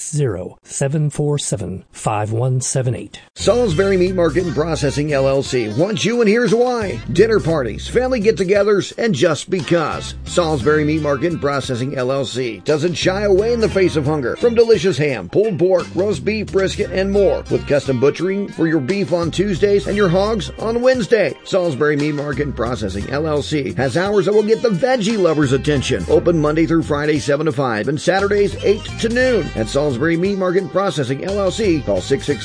660-747-5178. Salisbury Meat Market and Processing LLC wants you, and here's why. Dinner parties, family get-togethers, and just because. Salisbury Meat Market and Processing LLC doesn't shy away in the face of hunger. From delicious ham, pulled pork, roast beef, brisket, and more. With custom butchering for your beef on Tuesdays and your hogs on Wednesday. Salisbury Meat Market and Processing LLC has hours that will get the veggie lovers' attention. Open Monday through Friday 7 to 5 and Saturdays 8 to noon. At Salisbury Meat Market and Processing LLC, call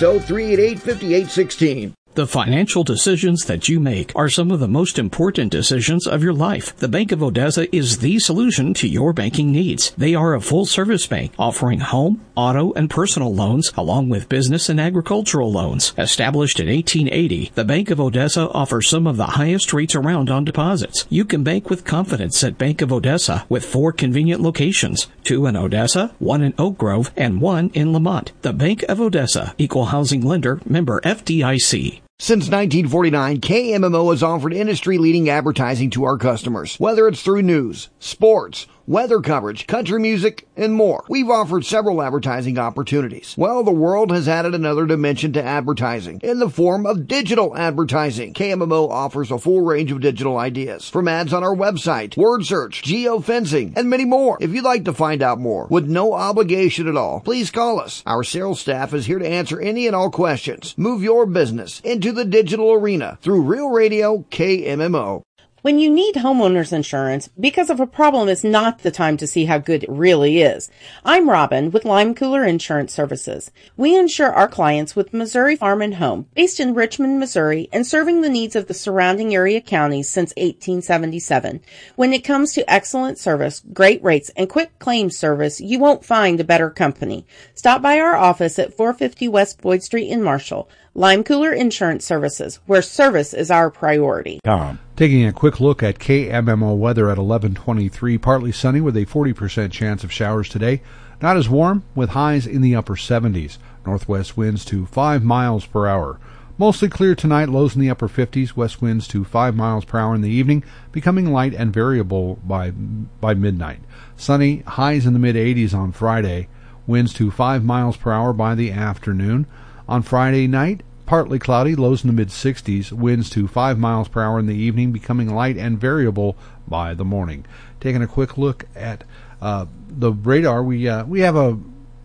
660-388-5816. The financial decisions that you make are some of the most important decisions of your life. The Bank of Odessa is the solution to your banking needs. They are a full-service bank offering home, auto, and personal loans along with business and agricultural loans. Established in 1880, the Bank of Odessa offers some of the highest rates around on deposits. You can bank with confidence at Bank of Odessa with 4 convenient locations, 2 in Odessa, 1 in Oak Grove, and 1 in Lamont. The Bank of Odessa, Equal Housing Lender, member FDIC. Since 1949, KMMO has offered industry-leading advertising to our customers, whether it's through news, sports, weather coverage, country music, and more. We've offered several advertising opportunities. Well, the world has added another dimension to advertising in the form of digital advertising. KMMO offers a full range of digital ideas, from ads on our website, word search, geofencing, and many more. If you'd like to find out more with no obligation at all, please call us. Our sales staff is here to answer any and all questions. Move your business into the digital arena through Real Radio KMMO. When you need homeowners insurance, because of a problem is not the time to see how good it really is. I'm Robin with Lime Cooler Insurance Services. We insure our clients with Missouri Farm and Home, based in Richmond, Missouri, and serving the needs of the surrounding area counties since 1877. When it comes to excellent service, great rates, and quick claims service, you won't find a better company. Stop by our office at 450 West Boyd Street in Marshall. Lime Cooler Insurance Services, where service is our priority. Taking a quick look at KMMO weather at 11:23, partly sunny with a 40% chance of showers today. Not as warm, with highs in the upper 70s. Northwest winds to 5 miles per hour. Mostly clear tonight, lows in the upper 50s. West winds to 5 miles per hour in the evening, becoming light and variable by midnight. Sunny, highs in the mid-80s on Friday. Winds to 5 miles per hour by the afternoon. On Friday night, partly cloudy, lows in the mid-60s, winds to 5 miles per hour in the evening, becoming light and variable by the morning. Taking a quick look at the radar, we have a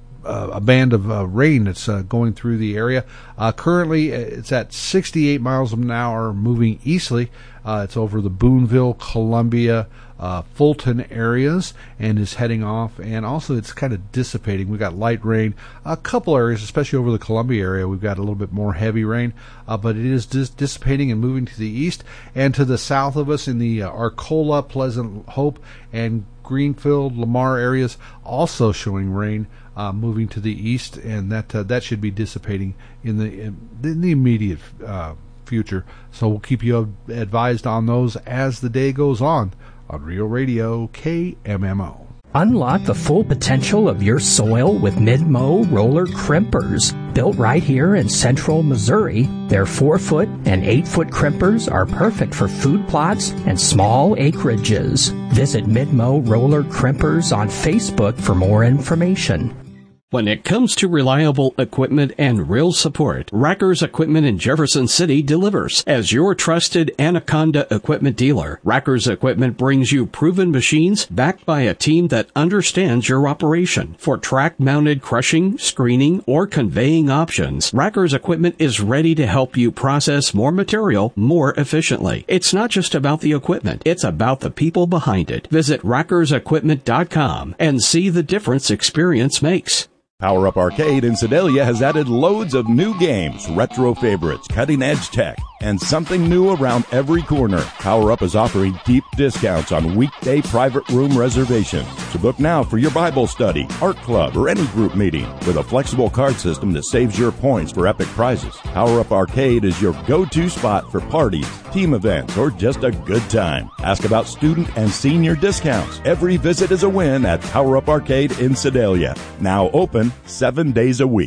band of rain that's going through the area. Currently, it's at 68 miles an hour, moving easterly. It's over the Boonville, Columbia, Fulton areas, and is heading off, and also it's kind of dissipating. We've got light rain. A couple areas, especially over the Columbia area, we've got a little bit more heavy rain, but it is dissipating and moving to the east and to the south of us in the Arcola, Pleasant Hope, and Greenfield, Lamar areas, also showing rain moving to the east, and that should be dissipating in the immediate future. So we'll keep you advised on those as the day goes on Real Radio KMMO. Unlock the full potential of your soil with Mid-Mow roller crimpers. Built right here in central Missouri, their 4-foot and 8-foot crimpers are perfect for food plots and small acreages. Visit Mid-Mow roller crimpers on Facebook for more information. When it comes to reliable equipment and real support, Rackers Equipment in Jefferson City delivers. As your trusted Anaconda equipment dealer, Rackers Equipment brings you proven machines backed by a team that understands your operation. For track-mounted crushing, screening, or conveying options, Rackers Equipment is ready to help you process more material more efficiently. It's not just about the equipment, it's about the people behind it. Visit rackersequipment.com and see the difference experience makes. Power Up Arcade in Sedalia has added loads of new games, retro favorites, cutting-edge tech, and something new around every corner. Power Up is offering deep discounts on weekday private room reservations. So book now for your Bible study, art club, or any group meeting with a flexible card system that saves your points for epic prizes. Power Up Arcade is your go-to spot for parties, team events, or just a good time. Ask about student and senior discounts. Every visit is a win at Power Up Arcade in Sedalia. Now open 7 days a week.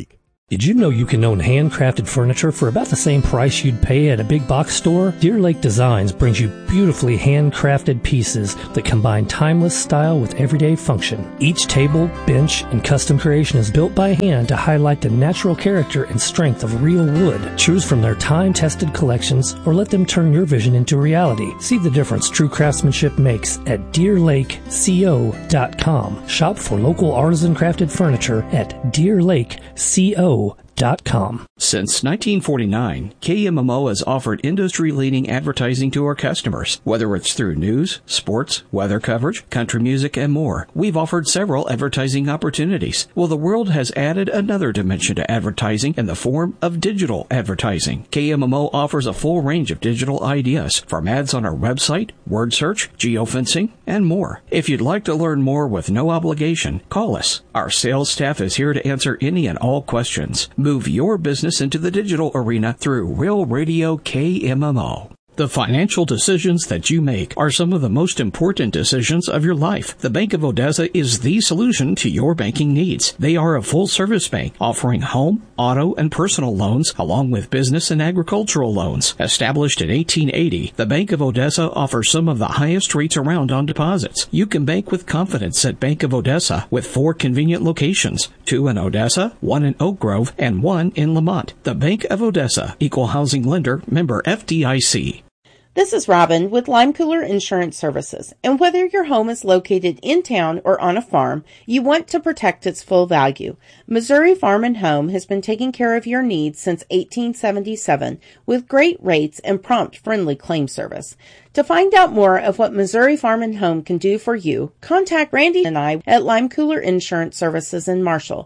Did you know you can own handcrafted furniture for about the same price you'd pay at a big box store? Deer Lake Designs brings you beautifully handcrafted pieces that combine timeless style with everyday function. Each table, bench, and custom creation is built by hand to highlight the natural character and strength of real wood. Choose from their time-tested collections or let them turn your vision into reality. See the difference true craftsmanship makes at DeerLakeCO.com. Shop for local artisan crafted furniture at DeerLakeCO.com. Since 1949, KMMO has offered industry-leading advertising to our customers. Whether it's through news, sports, weather coverage, country music, and more, we've offered several advertising opportunities. Well, the world has added another dimension to advertising in the form of digital advertising. KMMO offers a full range of digital ideas, from ads on our website, word search, geofencing, and more. If you'd like to learn more with no obligation, call us. Our sales staff is here to answer any and all questions. Move your business into the digital arena through Real Radio KMMO. The financial decisions that you make are some of the most important decisions of your life. The Bank of Odessa is the solution to your banking needs. They are a full-service bank offering home, auto, and personal loans along with business and agricultural loans. Established in 1880, the Bank of Odessa offers some of the highest rates around on deposits. You can bank with confidence at Bank of Odessa with 4 convenient locations, 2 in Odessa, 1 in Oak Grove, and 1 in Lamont. The Bank of Odessa, Equal Housing Lender, member FDIC. This is Robin with Lime Cooler Insurance Services, and whether your home is located in town or on a farm, you want to protect its full value. Missouri Farm and Home has been taking care of your needs since 1877 with great rates and prompt, friendly claim service. To find out more of what Missouri Farm and Home can do for you, contact Randy and I at Lime Cooler Insurance Services in Marshall,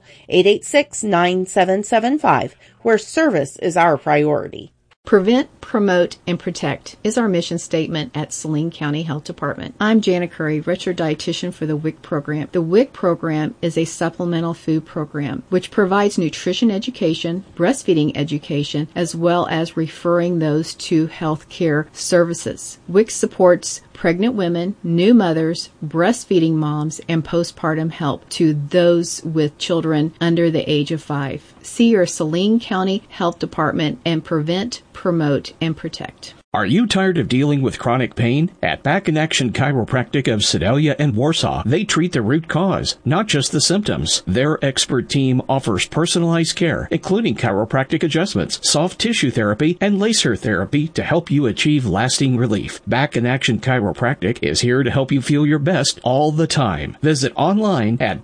886-9775, where service is our priority. Prevent, promote, and protect is our mission statement at Saline County Health Department. I'm Jana Curry, registered dietitian for the WIC program. The WIC program is a supplemental food program which provides nutrition education, breastfeeding education, as well as referring those to health care services. WIC supports pregnant women, new mothers, breastfeeding moms, and postpartum help to those with children under the age of 5. See your Saline County Health Department and prevent, promote, and protect. Are you tired of dealing with chronic pain? At Back in Action Chiropractic of Sedalia and Warsaw, they treat the root cause, not just the symptoms. Their expert team offers personalized care, including chiropractic adjustments, soft tissue therapy, and laser therapy to help you achieve lasting relief. Back in Action Chiropractic is here to help you feel your best all the time. Visit online at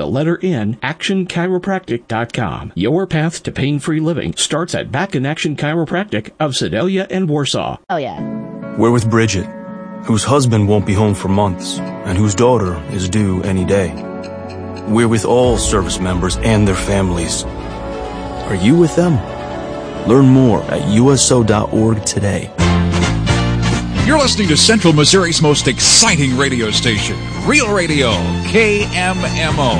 actionchiropractic.com. Your path to pain-free living starts at Back in Action Chiropractic of Sedalia and Warsaw. Oh, yeah. We're with Bridget, whose husband won't be home for months, and whose daughter is due any day. We're with all service members and their families. Are you with them? Learn more at USO.org today. You're listening to Central Missouri's most exciting radio station, Real Radio, KMMO.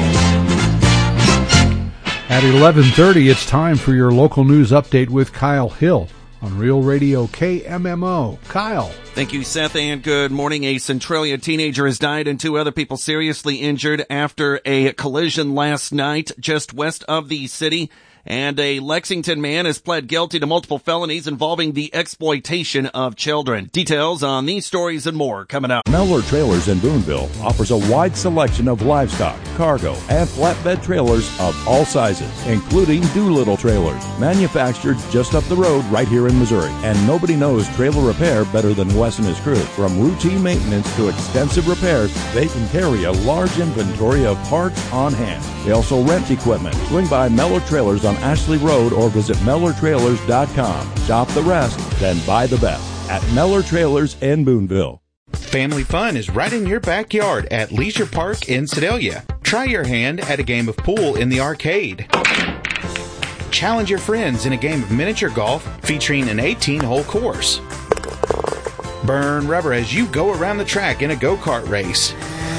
At 11:30, it's time for your local news update with Kyle Hill on Real Radio KMMO. Kyle. Thank you, Seth, and good morning. A Centralia teenager has died and 2 other people seriously injured after a collision last night just west of the city. And a Lexington man has pled guilty to multiple felonies involving the exploitation of children. Details on these stories and more coming up. Mellor Trailers in Boonville offers a wide selection of livestock, cargo, and flatbed trailers of all sizes, including Doolittle trailers, manufactured just up the road right here in Missouri. And nobody knows trailer repair better than Wes and his crew. From routine maintenance to extensive repairs, they can carry a large inventory of parts on hand. They also rent equipment. Swing by Mellor Trailers on Ashley Road or visit MellerTrailers.com. Shop the rest, then buy the best at Mellor Trailers in Boonville. Family fun is right in your backyard at Leisure Park in Sedalia. Try your hand at a game of pool in the arcade. Challenge your friends in a game of miniature golf featuring an 18-hole course. Burn rubber as you go around the track in a go-kart race.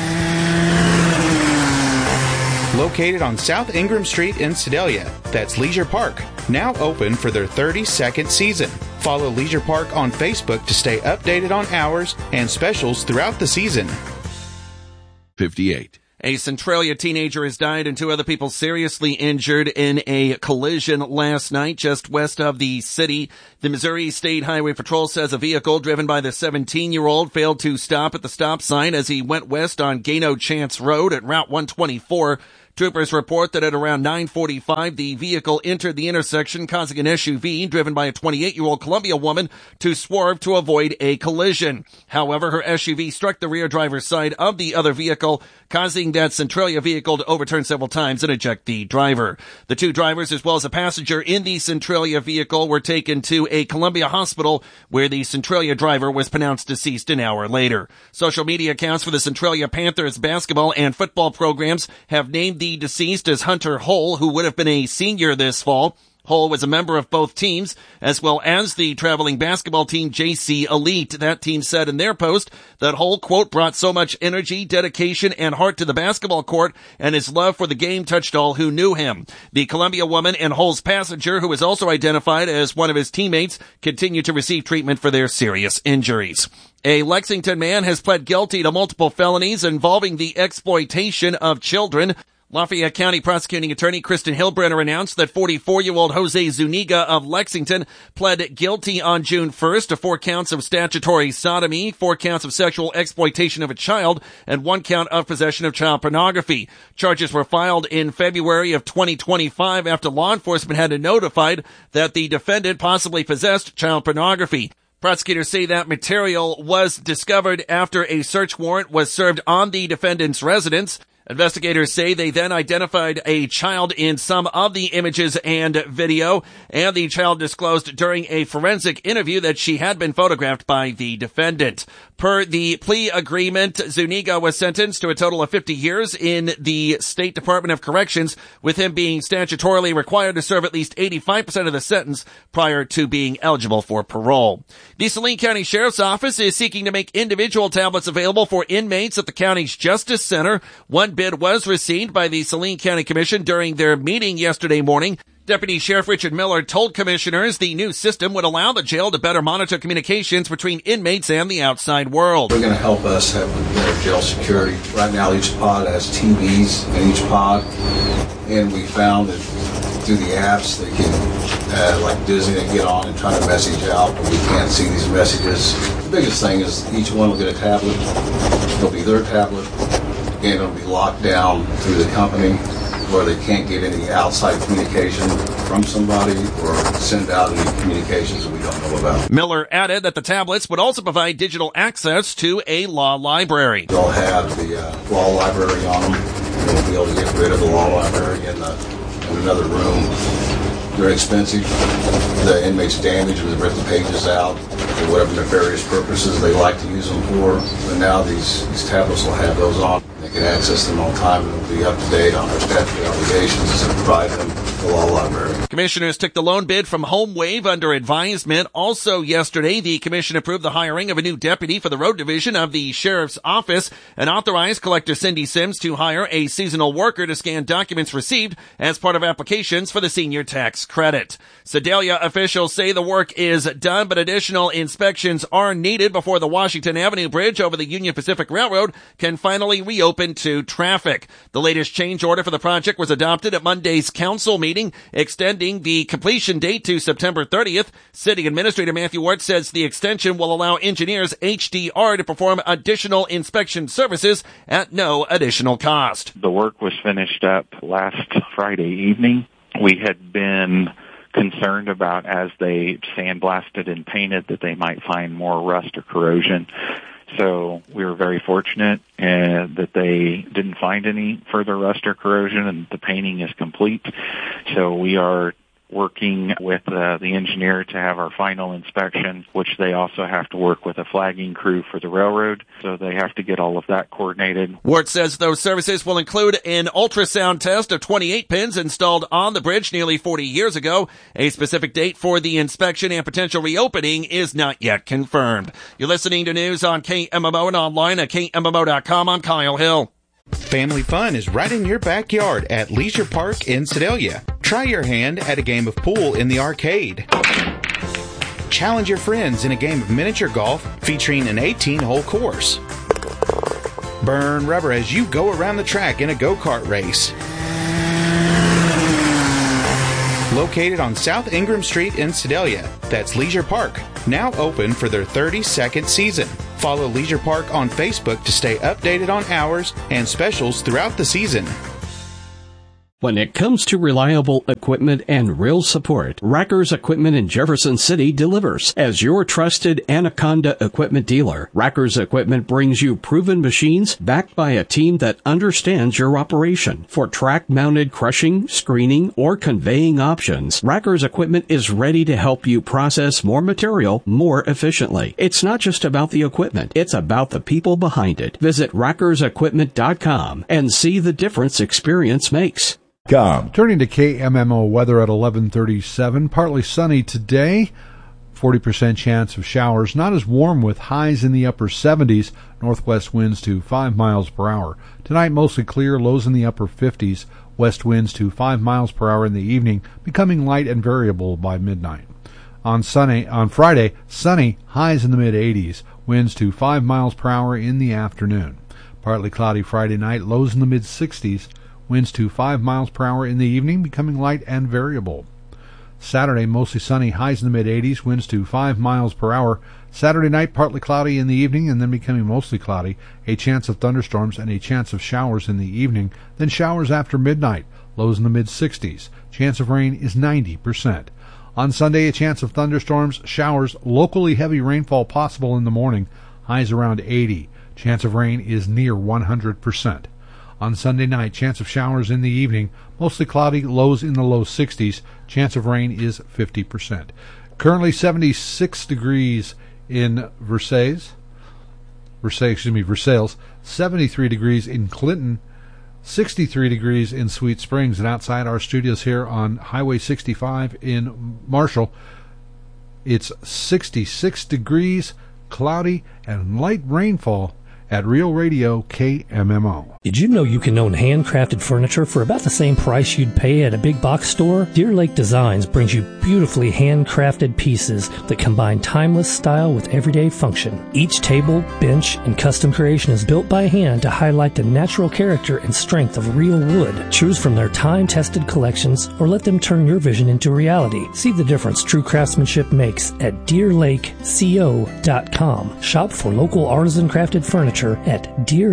Located on South Ingram Street in Sedalia, that's Leisure Park, now open for their 32nd season. Follow Leisure Park on Facebook to stay updated on hours and specials throughout the season. 58. A Centralia teenager has died and 2 other people seriously injured in a collision last night just west of the city. The Missouri State Highway Patrol says a vehicle driven by the 17-year-old failed to stop at the stop sign as he went west on Gano Chance Road at Route 124. Troopers report that at around 9:45, the vehicle entered the intersection, causing an SUV driven by a 28-year-old Columbia woman to swerve to avoid a collision. However, her SUV struck the rear driver's side of the other vehicle, causing that Centralia vehicle to overturn several times and eject the driver. The 2 drivers, as well as a passenger in the Centralia vehicle, were taken to a Columbia hospital where the Centralia driver was pronounced deceased an hour later. Social media accounts for the Centralia Panthers basketball and football programs have named the deceased as Hunter Hull, who would have been a senior this fall. Hull was a member of both teams, as well as the traveling basketball team JC Elite. That team said in their post that Hull, quote, brought so much energy, dedication, and heart to the basketball court, and his love for the game touched all who knew him. The Columbia woman and Hull's passenger, who was also identified as one of his teammates, continue to receive treatment for their serious injuries. A Lexington man has pled guilty to multiple felonies involving the exploitation of children. Lafayette County Prosecuting Attorney Kristen Hillbrenner announced that 44-year-old Jose Zuniga of Lexington pled guilty on June 1st to 4 counts of statutory sodomy, 4 counts of sexual exploitation of a child, and 1 count of possession of child pornography. Charges were filed in February of 2025 after law enforcement had notified that the defendant possibly possessed child pornography. Prosecutors say that material was discovered after a search warrant was served on the defendant's residence. Investigators say they then identified a child in some of the images and video, and the child disclosed during a forensic interview that she had been photographed by the defendant. Per the plea agreement, Zuniga was sentenced to a total of 50 years in the State Department of Corrections, with him being statutorily required to serve at least 85% of the sentence prior to being eligible for parole. The Saline County Sheriff's Office is seeking to make individual tablets available for inmates at the county's Justice Center. One bid was received by the Saline County Commission during their meeting yesterday morning. Deputy Sheriff Richard Miller told commissioners the new system would allow the jail to better monitor communications between inmates and the outside world. They're going to help us have better jail security. Right now, each pod has TVs in each pod, and we found that through the apps, they can, like Disney, they get on and try to message out, but we can't see these messages. The biggest thing is each one will get a tablet. It'll be their tablet. Again, it'll be locked down through the company where they can't get any outside communication from somebody or send out any communications that we don't know about. Miller added that the tablets would also provide digital access to a law library. They'll have the law library on them. We'll be able to get rid of the law library in another room. They're expensive. The inmates damage when they rip the pages out for whatever nefarious purposes they like to use them for. But now these tablets will have those on. They can access them all the time and will be up to date on their statutory obligations and provide them the law library. Commissioners took the loan bid from HomeWave under advisement. Also yesterday, the commission approved the hiring of a new deputy for the road division of the sheriff's office and authorized Collector Cindy Sims to hire a seasonal worker to scan documents received as part of applications for the senior tax credit. Sedalia officials say the work is done, but additional inspections are needed before the Washington Avenue Bridge over the Union Pacific Railroad can finally reopen to traffic. The latest change order for the project was adopted at Monday's council meeting, extending the completion date to September 30th. City Administrator Matthew Ward says the extension will allow engineers HDR to perform additional inspection services at no additional cost. The work was finished up last Friday evening. We had been concerned about, as they sandblasted and painted, that they might find more rust or corrosion. So we were very fortunate that they didn't find any further rust or corrosion, and the painting is complete. So we are working with the engineer to have our final inspection, which they also have to work with a flagging crew for the railroad. So they have to get all of that coordinated. Ward says those services will include an ultrasound test of 28 pins installed on the bridge nearly 40 years ago. A specific date for the inspection and potential reopening is not yet confirmed. You're listening to news on KMMO and online at KMMO.com. I'm Kyle Hill. Family fun is right in your backyard at Leisure Park in Sedalia. Try your hand at a game of pool in the arcade. Challenge your friends in a game of miniature golf featuring an 18-hole course. Burn rubber as you go around the track in a go-kart race. Located on South Ingram Street in Sedalia, that's Leisure Park, now open for their 32nd season. Follow Leisure Park on Facebook to stay updated on hours and specials throughout the season. When it comes to reliable equipment and real support, Rackers Equipment in Jefferson City delivers. As your trusted Anaconda equipment dealer, Rackers Equipment brings you proven machines backed by a team that understands your operation. For track-mounted crushing, screening, or conveying options, Rackers Equipment is ready to help you process more material more efficiently. It's not just about the equipment, it's about the people behind it. Visit rackersequipment.com and see the difference experience makes. Turning to KMMO weather at 11:37, partly sunny today, 40% chance of showers, not as warm with highs in the upper 70s, northwest winds to 5 miles per hour. Tonight mostly clear, lows in the upper 50s, west winds to 5 miles per hour in the evening, becoming light and variable by midnight. On Friday, sunny, highs in the mid-80s, winds to 5 miles per hour in the afternoon. Partly cloudy Friday night, lows in the mid-60s, winds to 5 miles per hour in the evening, becoming light and variable. Saturday, mostly sunny, highs in the mid-80s, winds to 5 miles per hour. Saturday night, partly cloudy in the evening and then becoming mostly cloudy. A chance of thunderstorms and a chance of showers in the evening, then showers after midnight, lows in the mid-60s. Chance of rain is 90%. On Sunday, a chance of thunderstorms, showers, locally heavy rainfall possible in the morning, highs around 80. Chance of rain is near 100%. On Sunday night, chance of showers in the evening, mostly cloudy, lows in the low 60s. Chance of rain is 50%. Currently 76 degrees in Versailles, 73 degrees in Clinton, 63 degrees in Sweet Springs, and outside our studios here on Highway 65 in Marshall, it's 66 degrees, cloudy, and light rainfall at Real Radio KMMO. Did you know you can own handcrafted furniture for about the same price you'd pay at a big box store? Deer Lake Designs brings you beautifully handcrafted pieces that combine timeless style with everyday function. Each table, bench, and custom creation is built by hand to highlight the natural character and strength of real wood. Choose from their time-tested collections or let them turn your vision into reality. See the difference true craftsmanship makes at DeerLakeCO.com. Shop for local artisan crafted furniture at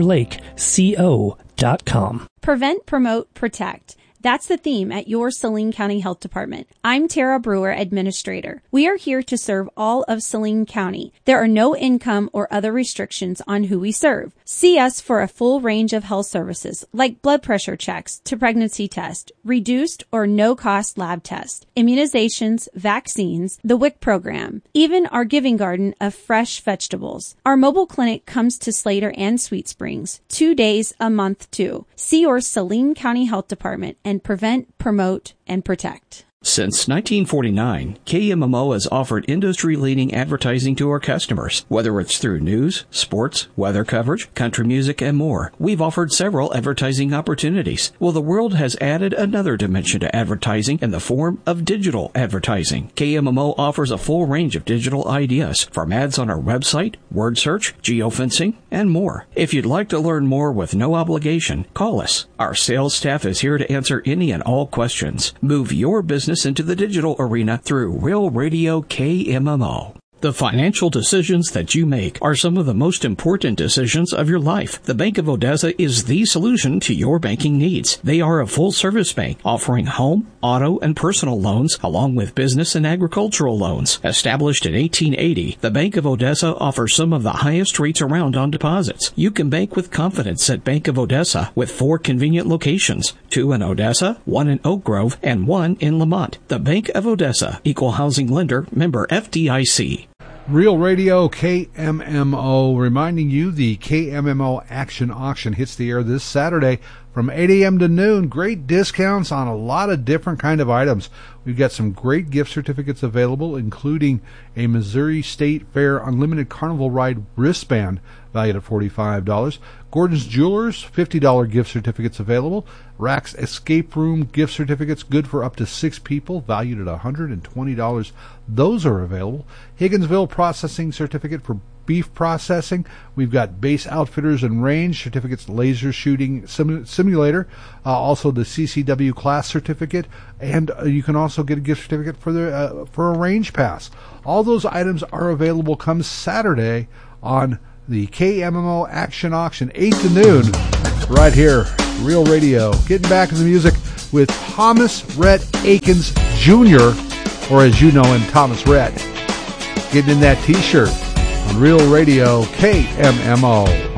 DeerLakeCO.com. Prevent, promote, protect. That's the theme at your Saline County Health Department. I'm Tara Brewer, Administrator. We are here to serve all of Saline County. There are no income or other restrictions on who we serve. See us for a full range of health services like blood pressure checks to pregnancy test, reduced or no-cost lab tests, immunizations, vaccines, the WIC program, even our giving garden of fresh vegetables. Our mobile clinic comes to Slater and Sweet Springs 2 days a month too. See your Saline County Health Department and prevent, promote, and protect. Since 1949, KMMO has offered industry-leading advertising to our customers. Whether it's through news, sports, weather coverage, country music, and more, we've offered several advertising opportunities. Well, the world has added another dimension to advertising in the form of digital advertising. KMMO offers a full range of digital ideas, from ads on our website, word search, geofencing, and more. If you'd like to learn more with no obligation, call us. Our sales staff is here to answer any and all questions. Move your business into the digital arena through Real Radio KMMO. The financial decisions that you make are some of the most important decisions of your life. The Bank of Odessa is the solution to your banking needs. They are a full-service bank offering home, auto, and personal loans along with business and agricultural loans. Established in 1880, the Bank of Odessa offers some of the highest rates around on deposits. You can bank with confidence at Bank of Odessa with 4 convenient locations, 2 in Odessa, 1 in Oak Grove, and 1 in Lamont. The Bank of Odessa, Equal Housing Lender, member FDIC. Real Radio KMMO, reminding you the KMMO Action Auction hits the air this Saturday from 8 a.m. to noon. Great discounts on a lot of different kind of items. We've got some great gift certificates available, including a Missouri State Fair Unlimited Carnival Ride wristband valued at $45. Gordon's Jewelers, $50 gift certificates available. Rack's Escape Room gift certificates good for up to 6 people, valued at $120. Those are available. Higginsville Processing Certificate for beef processing. We've got Base Outfitters and Range certificates, laser shooting simulator, also the CCW class certificate, and you can also get a gift certificate for a range pass. All those items are available come Saturday on the KMMO Action Auction, 8 to noon, right here, Real Radio. Getting back to the music with Thomas Rhett Akins Jr., or as you know him, Thomas Rhett. Getting in that t-shirt on Real Radio KMMO.